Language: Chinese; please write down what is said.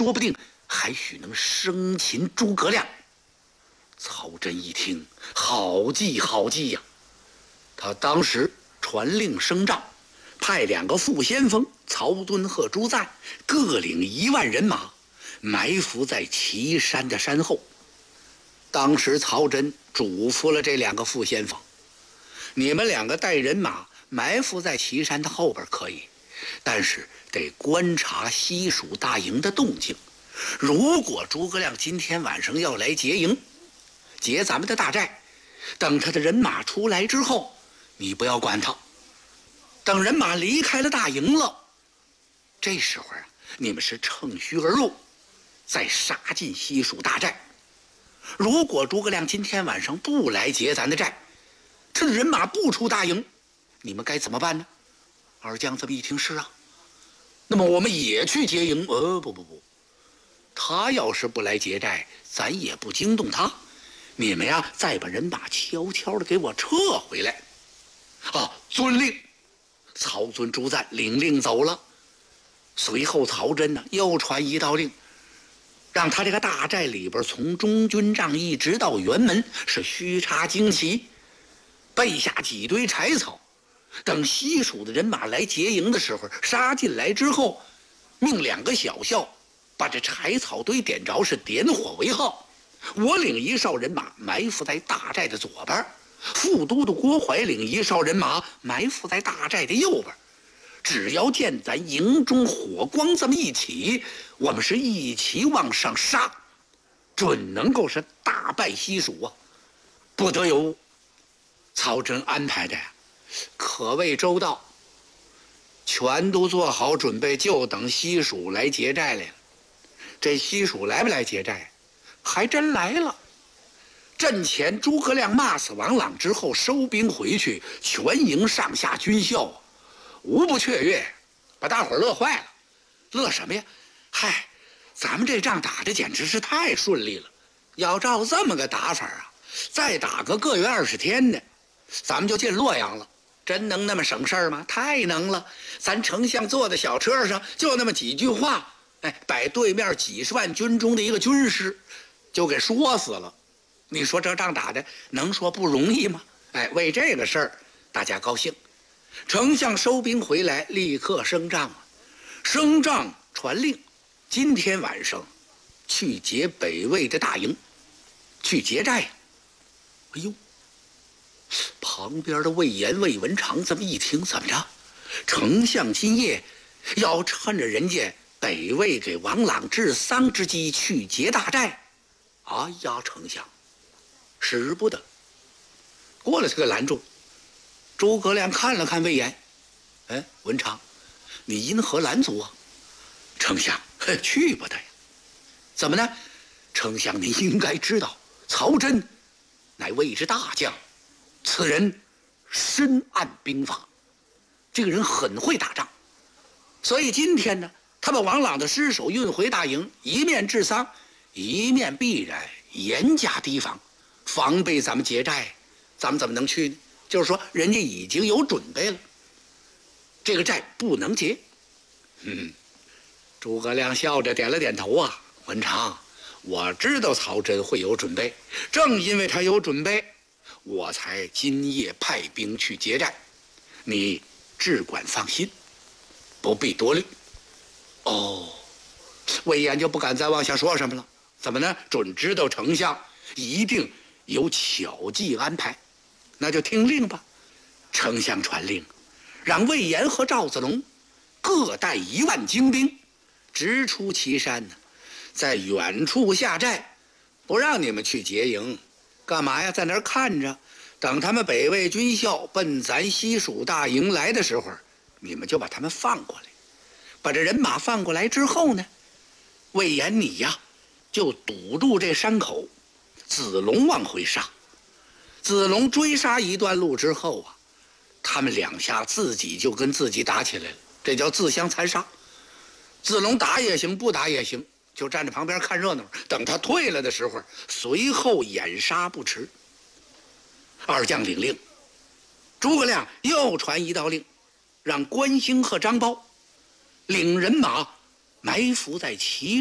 说不定还许能生擒诸葛亮。曹真一听，好计好计呀！他当时传令升帐，派2个副先锋曹敦和朱赞各领1万人马，埋伏在岐山的山后。当时曹真嘱咐了这2个副先锋：你们2个带人马埋伏在岐山的后边可以，但是得观察西蜀大营的动静。如果诸葛亮今天晚上要来劫营，劫咱们的大寨，等他的人马出来之后，你不要管他。等人马离开了大营了，这时候啊，你们是乘虚而入，再杀进西蜀大寨。如果诸葛亮今天晚上不来劫咱的寨，他的人马不出大营，你们该怎么办呢？二将这么一听，是啊，那么我们也去劫营。不，他要是不来劫寨，咱也不惊动他。你们呀，再把人马悄悄的给我撤回来。遵令。曹遵、朱赞领令走了。随后曹真呢又传一道令，让他这个大寨里边，从中军帐一直到辕门是虚插旌旗，备下几堆柴草，等西蜀的人马来劫营的时候，杀进来之后，命2个小校把这柴草堆点着，是点火为号。我领1哨人马埋伏在大寨的左边，副都督郭淮领1哨人马埋伏在大寨的右边。只要见咱营中火光这么一起，我们是一齐往上杀，准能够是大败西蜀啊！不得有误。曹真安排的呀，可谓周到，全都做好准备，就等西蜀来劫寨来了。这西蜀来不来劫寨？还真来了。阵前诸葛亮骂死王朗之后，收兵回去，全营上下军校无不雀跃，把大伙儿乐坏了。乐什么呀？嗨，咱们这仗打的简直是太顺利了。要照这么个打法啊，再打个月20天呢，咱们就进洛阳了。真能那么省事儿吗？太能了。咱丞相坐在小车上，就那么几句话，把对面几十万军中的一个军师就给说死了。你说这仗打的能说不容易吗？为这个事儿大家高兴。丞相收兵回来，立刻升帐啊！升帐传令，今天晚上去劫北魏的大营，去劫寨。哎呦，旁边的魏延、魏文长这么一听，怎么着？丞相今夜要趁着人家北魏给王朗治丧之机去劫大寨？哎呀，丞相，使不得！过来，他给拦住。诸葛亮看了看魏延，文长，你因何拦阻啊？丞相，去不得呀。怎么呢？丞相，您应该知道，曹真乃魏之大将，此人深谙兵法，这个人很会打仗，所以今天呢，他把王朗的尸首运回大营，一面治丧，一面必然严加提防，防备咱们劫寨。咱们怎么能去呢？就是说，人家已经有准备了，这个寨不能劫。诸葛亮笑着点了点头啊，文长，我知道曹真会有准备，正因为他有准备，我才今夜派兵去劫寨。你只管放心，不必多虑。魏延就不敢再往下说什么了。怎么呢？准知道丞相一定有巧计安排，那就听令吧。丞相传令，让魏延和赵子龙各带1万精兵，直出岐山呢，在远处下寨，不让你们去劫营。干嘛呀？在那儿看着，等他们北魏军校奔咱西蜀大营来的时候，你们就把他们放过来。把这人马放过来之后呢，魏延你呀，就堵住这山口，子龙往回杀。子龙追杀一段路之后啊，他们两下自己就跟自己打起来了，这叫自相残杀。子龙打也行，不打也行，就站在旁边看热闹，等他退了的时候，随后掩杀不迟。二将领令，诸葛亮又传一道令，让关兴和张苞领人马埋伏在岐